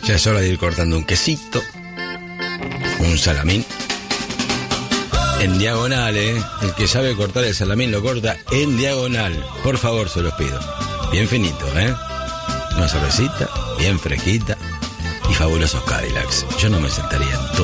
Ya es hora de ir cortando un quesito, un salamín. En diagonal, ¿eh? El que sabe cortar el salamín lo corta en diagonal. Por favor, se los pido. Bien finito, ¿eh? Una cervecita, bien fresquita y fabulosos Cadillacs. Yo no me sentaría en tu